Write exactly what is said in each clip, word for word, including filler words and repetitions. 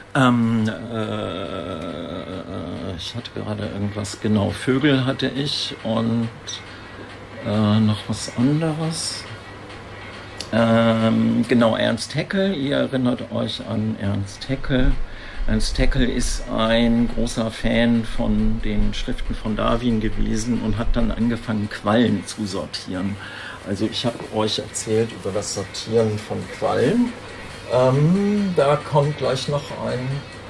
Ähm, äh, ich hatte gerade irgendwas, genau, Vögel hatte ich und äh, noch was anderes. Ähm, genau, Ernst Haeckel, ihr erinnert euch an Ernst Haeckel. Ernst Haeckel ist ein großer Fan von den Schriften von Darwin gewesen und hat dann angefangen, Quallen zu sortieren. Also ich habe euch erzählt über das Sortieren von Quallen. Ähm, da kommt gleich noch ein,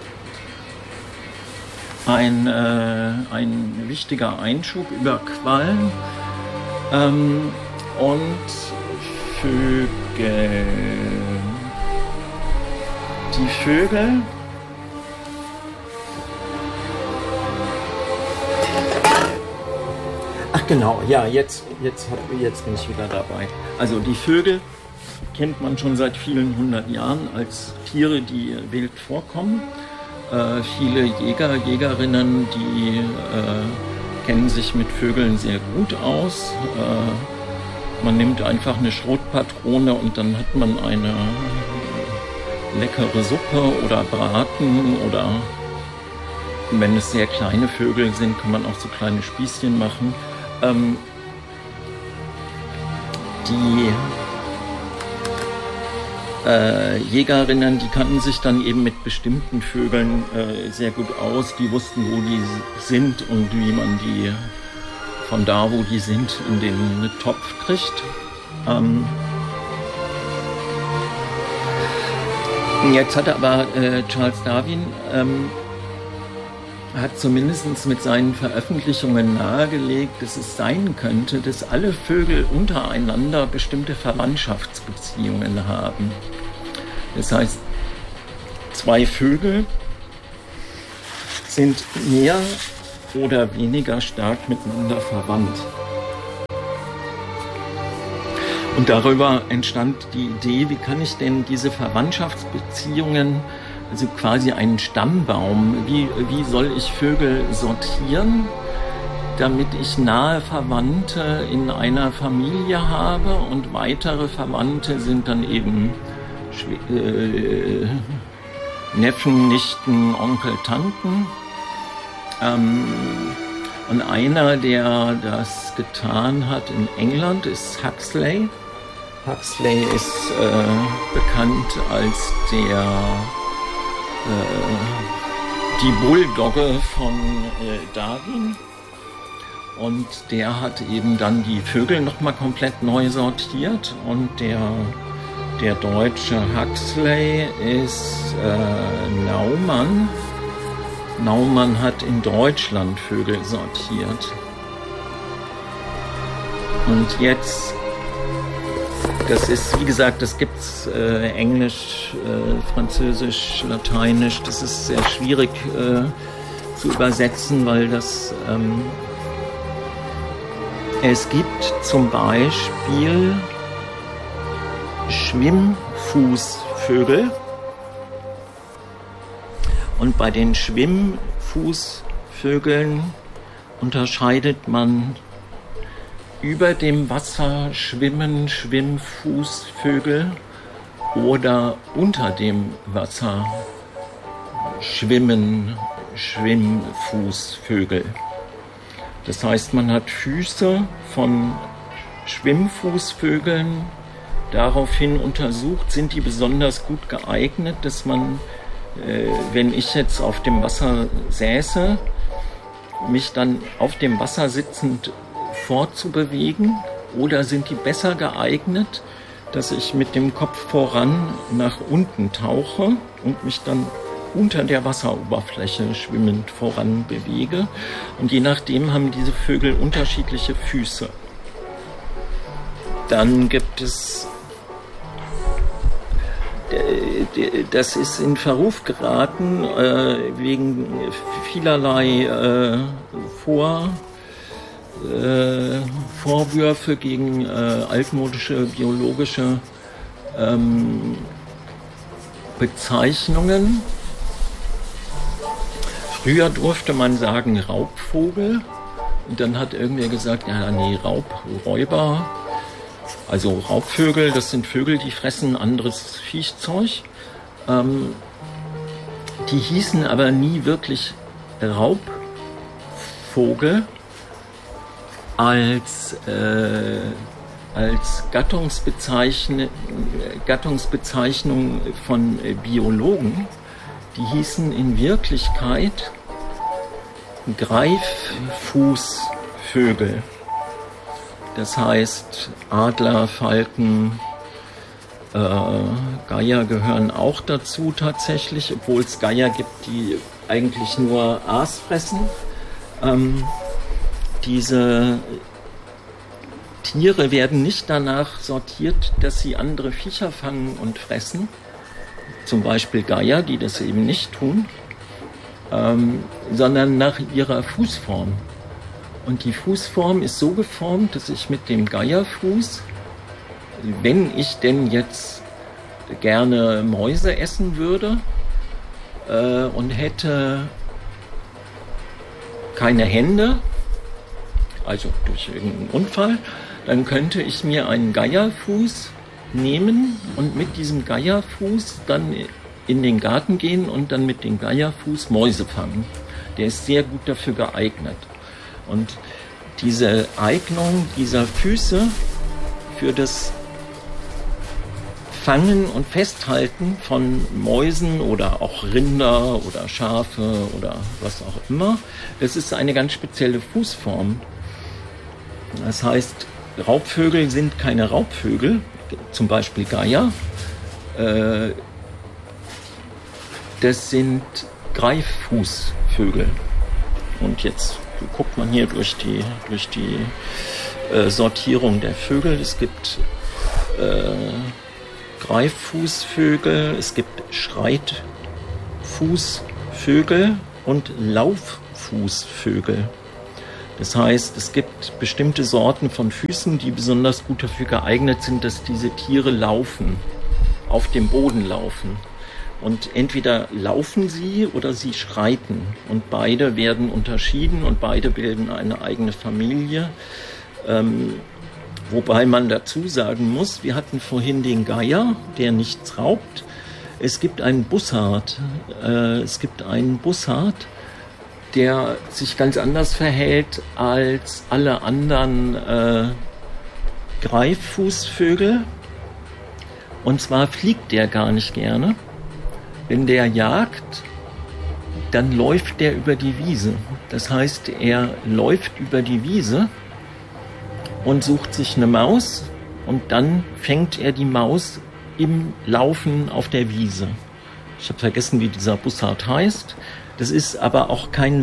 ein, äh, ein wichtiger Einschub über Quallen ähm, und Vögel. Die Vögel Ach genau, ja, jetzt, jetzt, hat, jetzt bin ich wieder dabei. Also die Vögel kennt man schon seit vielen hundert Jahren als Tiere, die wild vorkommen. Äh, viele Jäger, Jägerinnen, die äh, kennen sich mit Vögeln sehr gut aus. Äh, man nimmt einfach eine Schrotpatrone und dann hat man eine leckere Suppe oder Braten oder wenn es sehr kleine Vögel sind, kann man auch so kleine Spießchen machen. Ähm, die äh, Jägerinnen, die kannten sich dann eben mit bestimmten Vögeln äh, sehr gut aus. Die wussten, wo die sind und wie man die von da, wo die sind, in den Topf kriegt. Ähm, jetzt hat aber äh, Charles Darwin ähm, hat zumindest mit seinen Veröffentlichungen nahegelegt, dass es sein könnte, dass alle Vögel untereinander bestimmte Verwandtschaftsbeziehungen haben. Das heißt, zwei Vögel sind mehr oder weniger stark miteinander verwandt. Und darüber entstand die Idee, wie kann ich denn diese Verwandtschaftsbeziehungen, also quasi einen Stammbaum, wie, wie soll ich Vögel sortieren, damit ich nahe Verwandte in einer Familie habe und weitere Verwandte sind dann eben äh, Neffen, Nichten, Onkel, Tanten. Ähm, und einer, der das getan hat in England, ist Huxley. Huxley ist äh, bekannt als der die Bulldogge von äh, Darwin und der hat eben dann die Vögel nochmal komplett neu sortiert und der, der deutsche Huxley ist äh, Naumann. Naumann hat in Deutschland Vögel sortiert. Und jetzt das ist, wie gesagt, das gibt's äh, Englisch, äh, Französisch, Lateinisch. Das ist sehr schwierig äh, zu übersetzen, weil das ähm, es gibt zum Beispiel Schwimmfußvögel und bei den Schwimmfußvögeln unterscheidet man über dem Wasser schwimmen Schwimmfußvögel oder unter dem Wasser schwimmen Schwimmfußvögel. Das heißt, man hat Füße von Schwimmfußvögeln daraufhin untersucht, sind die besonders gut geeignet, dass man, äh, wenn ich jetzt auf dem Wasser säße, mich dann auf dem Wasser sitzend fortzubewegen oder sind die besser geeignet, dass ich mit dem Kopf voran nach unten tauche und mich dann unter der Wasseroberfläche schwimmend voran bewege. Und je nachdem haben diese Vögel unterschiedliche Füße. Dann gibt es, das ist in Verruf geraten wegen vielerlei Vor Äh, Vorwürfe gegen äh, altmodische biologische ähm, Bezeichnungen. Früher durfte man sagen Raubvogel und dann hat irgendwer gesagt, ja nee, Raub, Räuber, also Raubvögel, das sind Vögel, die fressen anderes Viechzeug. Ähm, Die hießen aber nie wirklich Raubvogel als, äh, als Gattungsbezeichn Gattungsbezeichnung von Biologen. Die hießen in Wirklichkeit Greiffußvögel. Das heißt, Adler, Falken, äh, Geier gehören auch dazu tatsächlich, obwohl es Geier gibt, die eigentlich nur Aas fressen. Ähm, diese Tiere werden nicht danach sortiert, dass sie andere Viecher fangen und fressen, zum Beispiel Geier, die das eben nicht tun, ähm, sondern nach ihrer Fußform. Und die Fußform ist so geformt, dass ich mit dem Geierfuß, wenn ich denn jetzt gerne Mäuse essen würde äh, und hätte keine Hände, also durch irgendeinen Unfall, dann könnte ich mir einen Geierfuß nehmen und mit diesem Geierfuß dann in den Garten gehen und dann mit dem Geierfuß Mäuse fangen. Der ist sehr gut dafür geeignet. Und diese Eignung dieser Füße für das Fangen und Festhalten von Mäusen oder auch Rinder oder Schafe oder was auch immer, das ist eine ganz spezielle Fußform. Das heißt, Raubvögel sind keine Raubvögel, zum Beispiel Geier. Äh, das sind Greiffußvögel. Und jetzt guckt man hier durch die, durch die äh, Sortierung der Vögel. Es gibt äh, Greiffußvögel, es gibt Schreitfußvögel und Lauffußvögel. Das heißt, es gibt bestimmte Sorten von Füßen, die besonders gut dafür geeignet sind, dass diese Tiere laufen, auf dem Boden laufen. Und entweder laufen sie oder sie schreiten. Und beide werden unterschieden und beide bilden eine eigene Familie. Ähm, wobei man dazu sagen muss, wir hatten vorhin den Geier, der nichts raubt. Es gibt einen Bussard. Äh, es gibt einen Bussard, der sich ganz anders verhält als alle anderen äh, Greiffußvögel. Und zwar fliegt der gar nicht gerne. Wenn der jagt, dann läuft der über die Wiese. Das heißt, er läuft über die Wiese und sucht sich eine Maus und dann fängt er die Maus im Laufen auf der Wiese. Ich habe vergessen, wie dieser Bussard heißt. Das ist aber auch kein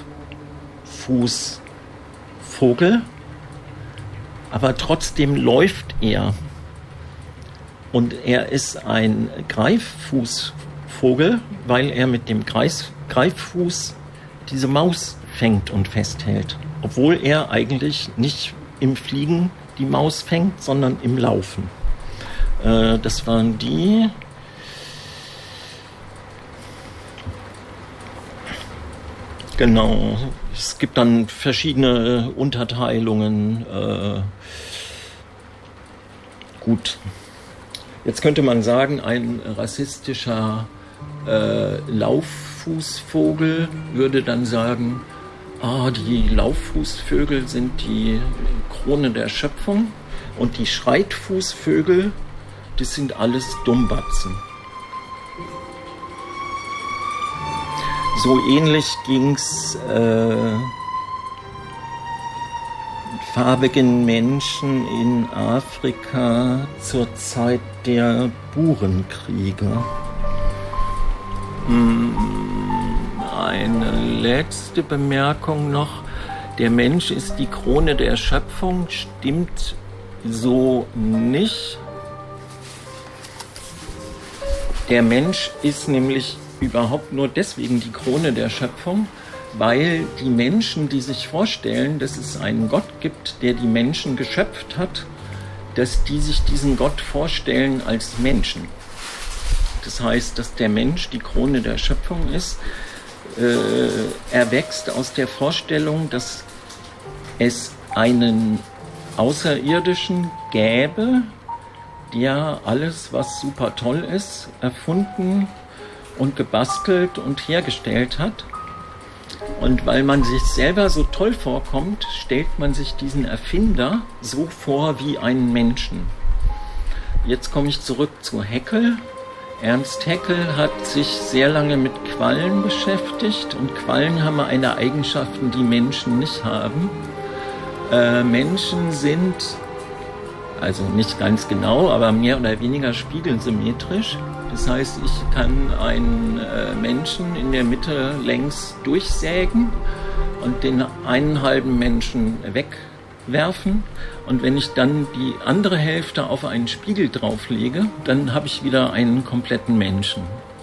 Lauffußvogel, aber trotzdem läuft er. Und er ist ein Greiffußvogel, weil er mit dem Greif, Greiffuß diese Maus fängt und festhält. Obwohl er eigentlich nicht im Fliegen die Maus fängt, sondern im Laufen. Äh, das waren die. Genau. Es gibt dann verschiedene Unterteilungen. Äh, gut. Jetzt könnte man sagen, ein rassistischer äh, Lauffußvogel würde dann sagen, ah, die Lauffußvögel sind die Krone der Schöpfung und die Schreitfußvögel, das sind alles Dummbatzen. So ähnlich ging's äh, farbigen Menschen in Afrika zur Zeit der Burenkriege. Eine letzte Bemerkung noch. Der Mensch ist die Krone der Schöpfung, stimmt so nicht. Der Mensch ist nämlich überhaupt nur deswegen die Krone der Schöpfung, weil die Menschen, die sich vorstellen, dass es einen Gott gibt, der die Menschen geschöpft hat, dass die sich diesen Gott vorstellen als Menschen. Das heißt, dass der Mensch die Krone der Schöpfung ist, äh, erwächst aus der Vorstellung, dass es einen Außerirdischen gäbe, der alles, was super toll ist, erfunden und gebastelt und hergestellt hat. Und weil man sich selber so toll vorkommt, stellt man sich diesen Erfinder so vor wie einen Menschen. Jetzt komme ich zurück zu Haeckel. Ernst Haeckel hat sich sehr lange mit Quallen beschäftigt und Quallen haben eine Eigenschaft, die Menschen nicht haben. Äh, Menschen sind, also nicht ganz genau, aber mehr oder weniger spiegelsymmetrisch. Das heißt, ich kann einen äh, Menschen in der Mitte längs durchsägen und den einen halben Menschen wegwerfen. Und wenn ich dann die andere Hälfte auf einen Spiegel drauflege, dann habe ich wieder einen kompletten Menschen.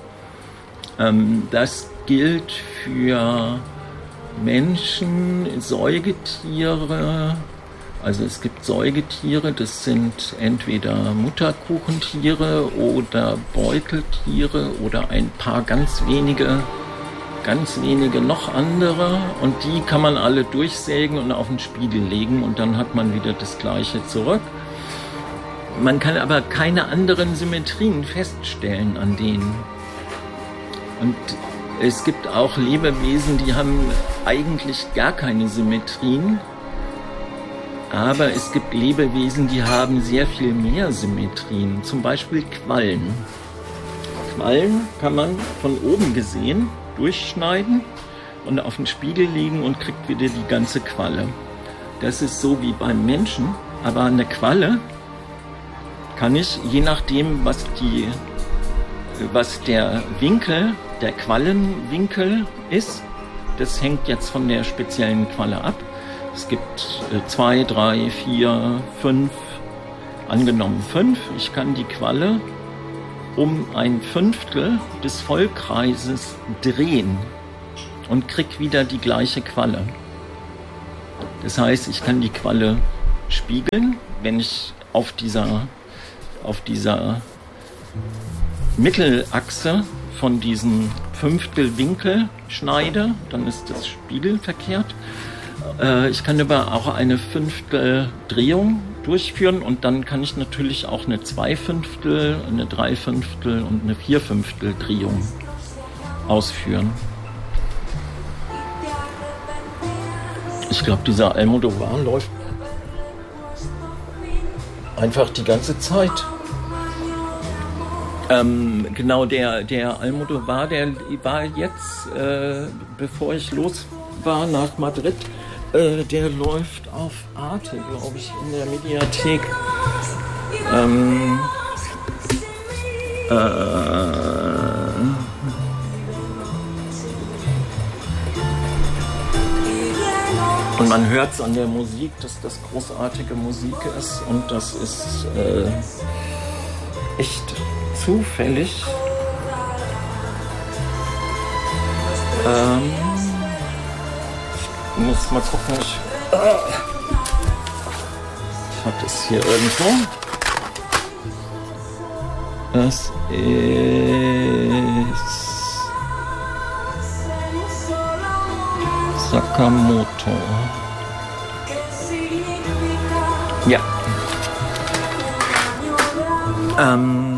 Ähm, das gilt für Menschen, Säugetiere. Also es gibt Säugetiere, das sind entweder Mutterkuchentiere oder Beuteltiere oder ein paar ganz wenige, ganz wenige noch andere. Und die kann man alle durchsägen und auf den Spiegel legen und dann hat man wieder das Gleiche zurück. Man kann aber keine anderen Symmetrien feststellen an denen. Und es gibt auch Lebewesen, die haben eigentlich gar keine Symmetrien. Aber es gibt Lebewesen, die haben sehr viel mehr Symmetrien, zum Beispiel Quallen. Quallen kann man von oben gesehen durchschneiden und auf den Spiegel legen und kriegt wieder die ganze Qualle. Das ist so wie beim Menschen, aber eine Qualle kann ich, je nachdem, was, die, was der Winkel, der Quallenwinkel ist, das hängt jetzt von der speziellen Qualle ab. Es gibt zwei, drei, vier, fünf, angenommen fünf. Ich kann die Qualle um ein Fünftel des Vollkreises drehen und krieg wieder die gleiche Qualle. Das heißt, ich kann die Qualle spiegeln, wenn ich auf dieser, auf dieser Mittelachse von diesem Fünftelwinkel schneide, dann ist das spiegelverkehrt. Ich kann aber auch eine Fünfteldrehung durchführen und dann kann ich natürlich auch eine Zweifünftel, eine Dreifünftel und eine Vierfünfteldrehung ausführen. Ich glaube, dieser Almodovar läuft einfach die ganze Zeit. Ähm, genau, der, der Almodovar, der war jetzt, äh, bevor ich los war nach Madrid, der läuft auf Arte, glaube ich, in der Mediathek. Ähm, äh, und man hört es an der Musik, dass das großartige Musik ist und das ist äh, echt zufällig. Ähm, Ich muss mal gucken, ich, ah, ich habe das hier irgendwo. Das ist Sakamoto. Ja. Ähm,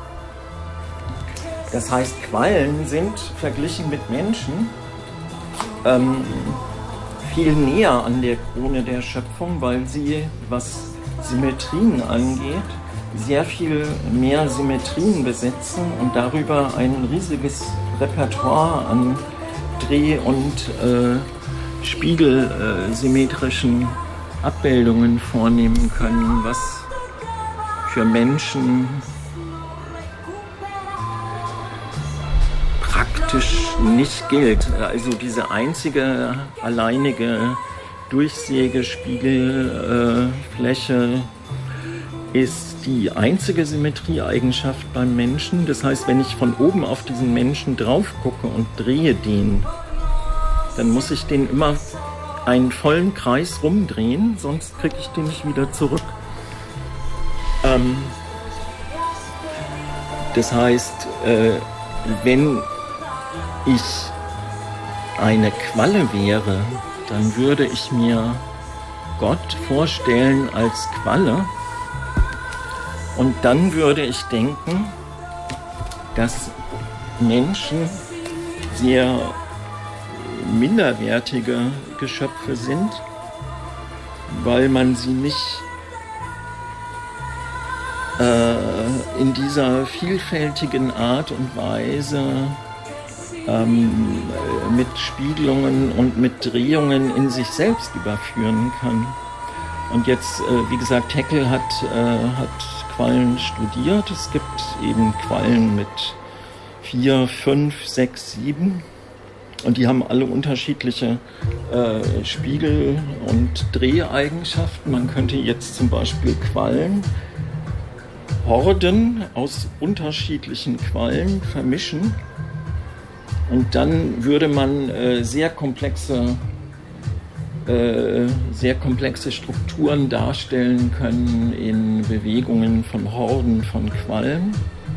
das heißt, Quallen sind verglichen mit Menschen ähm, viel näher an der Krone der Schöpfung, weil sie, was Symmetrien angeht, sehr viel mehr Symmetrien besitzen und darüber ein riesiges Repertoire an Dreh- und äh, Spiegelsymmetrischen äh, Abbildungen vornehmen können, was für Menschen praktisch nicht gilt. Also diese einzige alleinige Durchsägespiegelfläche äh, ist die einzige Symmetrieeigenschaft beim Menschen. Das heißt, wenn ich von oben auf diesen Menschen drauf gucke und drehe den, dann muss ich den immer einen vollen Kreis rumdrehen, sonst kriege ich den nicht wieder zurück. Ähm, das heißt, äh, wenn ich eine Qualle wäre, dann würde ich mir Gott vorstellen als Qualle und dann würde ich denken, dass Menschen sehr minderwertige Geschöpfe sind, weil man sie nicht äh, in dieser vielfältigen Art und Weise ähm, mit Spiegelungen und mit Drehungen in sich selbst überführen kann. Und jetzt, äh, wie gesagt, Haeckel hat, äh, hat Quallen studiert. Es gibt eben Quallen mit vier, fünf, sechs, sieben. Und die haben alle unterschiedliche äh, Spiegel- und Dreheigenschaften. Man könnte jetzt zum Beispiel Quallen, Horden aus unterschiedlichen Quallen vermischen. Und dann würde man äh, sehr komplexe, äh, sehr komplexe Strukturen darstellen können in Bewegungen von Horden von Quallen.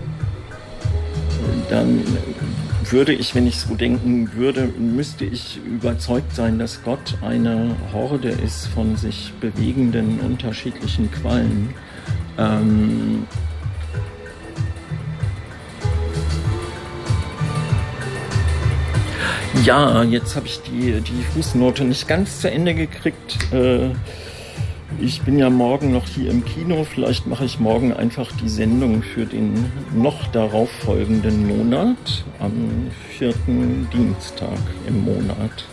Dann würde ich, wenn ich so denken würde, müsste ich überzeugt sein, dass Gott eine Horde ist von sich bewegenden unterschiedlichen Quallen. Ähm ja, jetzt habe ich die, die Fußnote nicht ganz zu Ende gekriegt. Äh Ich bin ja morgen noch hier im Kino. Vielleicht mache ich morgen einfach die Sendung für den noch darauf folgenden Monat, am vierten Dienstag im Monat.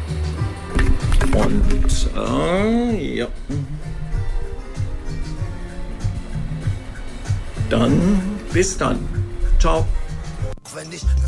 Und äh, ja. Dann bis dann. Ciao. Wenn ich